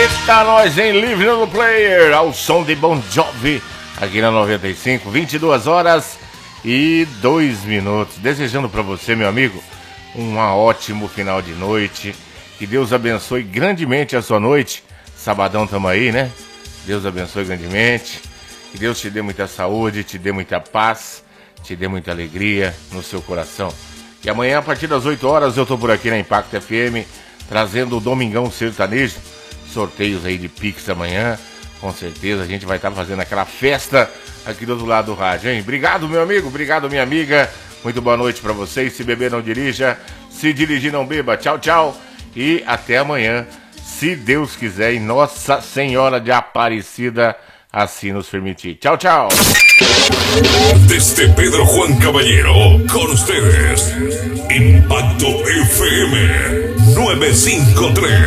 Eita, nós em Livre no Player, ao som de Bon Jovi, aqui na 95, 22 horas e 2 minutos. Desejando para você, meu amigo, um ótimo final de noite. Que Deus abençoe grandemente a sua noite. Sabadão tamo aí, né? Deus abençoe grandemente. Que Deus te dê muita saúde, te dê muita paz, te dê muita alegria no seu coração. E amanhã, a partir das 8 horas, eu tô por aqui na Impacto FM, trazendo o Domingão Sertanejo. Sorteios aí de Pix amanhã. Com certeza a gente vai estar fazendo aquela festa aqui do outro lado do rádio, hein? Obrigado, meu amigo. Obrigado, minha amiga. Muito boa noite pra vocês. Se beber, não dirija. Se dirigir, não beba. Tchau, tchau. E até amanhã, se Deus quiser e Nossa Senhora de Aparecida assim nos permitir. Tchau, tchau. Desde Pedro Juan Caballero, con ustedes, Impacto FM 953.